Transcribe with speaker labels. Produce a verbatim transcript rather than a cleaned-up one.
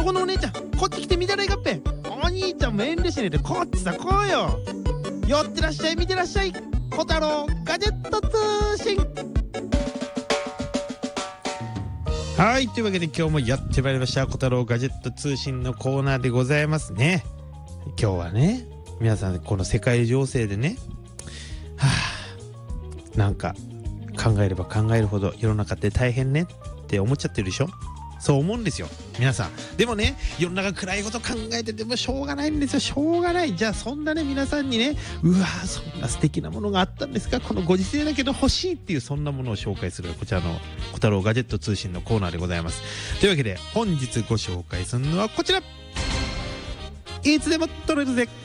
Speaker 1: このお姉ちゃんこっち来て見てないかっぺ。お兄ちゃんも遠慮しねえでこっちさ来いよ。寄ってらっしゃい見てらっしゃい。小太郎ガジェット通信。はい、というわけで今日もやってまいりました小太郎ガジェット通信のコーナーでございますね。今日はね、皆さんこの世界情勢でね、はあ、なんか考えれば考えるほど世の中って大変ねって思っちゃってるでしょ。そう思うんですよ皆さん。でもね、世の中暗いこと考えててもしょうがないんですよ。しょうがない。じゃあそんなね皆さんにね、うわーそんな素敵なものがあったんですか、このご時世だけど欲しいっていう、そんなものを紹介するこちらの小太郎ガジェット通信のコーナーでございます。というわけで本日ご紹介するのはこちら。いつでも撮れるぜ